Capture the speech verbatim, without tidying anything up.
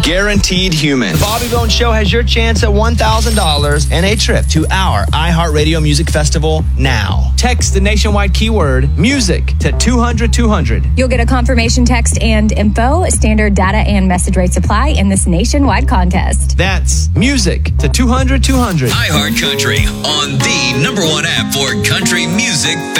Guaranteed Human. The Bobby Bones Show has your chance at one thousand dollars and a trip to our iHeartRadio Music Festival now. Text the nationwide keyword music to two hundred two hundred. You'll get a confirmation text and info. Standard data and message rates apply in this nationwide contest. That's music to two hundred two hundred. iHeart Country on the number one app for country music.